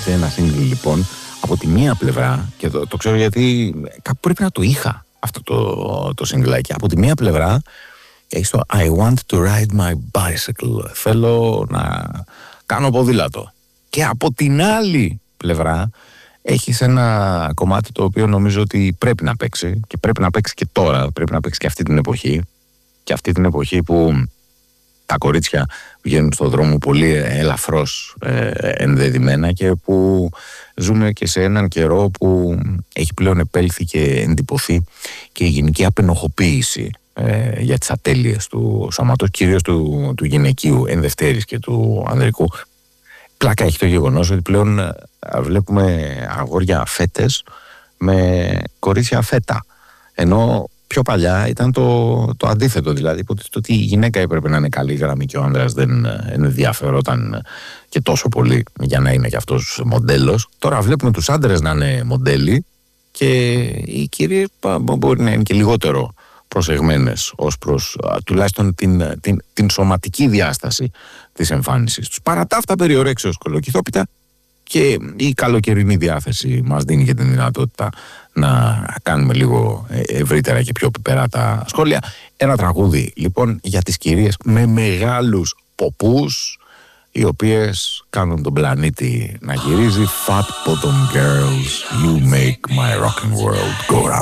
σε ένα single λοιπόν, από τη μία πλευρά, και το ξέρω γιατί κάπου πρέπει να το είχα αυτό το single, από τη μία πλευρά έχει το I want to ride my bicycle, θέλω να κάνω ποδήλατο, και από την άλλη πλευρά έχεις ένα κομμάτι το οποίο νομίζω ότι πρέπει να παίξει, και πρέπει να παίξει και τώρα, πρέπει να παίξει και αυτή την εποχή, και αυτή την εποχή που τα κορίτσια βγαίνουν στον δρόμο πολύ ελαφρώς ενδεδυμένα, και που ζούμε και σε έναν καιρό που έχει πλέον επέλθει και εντυπωθεί και η γενική απενοχοποίηση για τις ατέλειες του σώματος, κυρίως του γυναικείου εν δευτέρης και του ανδρικού. Πλάκα έχει το γεγονός ότι πλέον βλέπουμε αγόρια φέτες με κορίτσια φέτα, ενώ πιο παλιά ήταν το αντίθετο, δηλαδή ότι η γυναίκα έπρεπε να είναι καλή γραμμή και ο άνδρας δεν ενδιαφερόταν και τόσο πολύ για να είναι και αυτός μοντέλος. Τώρα βλέπουμε τους άντρες να είναι μοντέλοι και οι κύριοι μπορεί να είναι και λιγότερο προσεγμένες ως προς τουλάχιστον την σωματική διάσταση της εμφάνισης τους. Παρά τα αυτά, περιορέξεως κολοκυθόπιτα, και η καλοκαιρινή διάθεση μας δίνει και την δυνατότητα να κάνουμε λίγο ευρύτερα και πιο πιπερά τα σχόλια. Ένα τραγούδι λοιπόν για τις κυρίες με μεγάλους ποπούς, οι οποίες κάνουν τον πλανήτη να γυρίζει. Fat bottom girls, you make my rockin' world go round.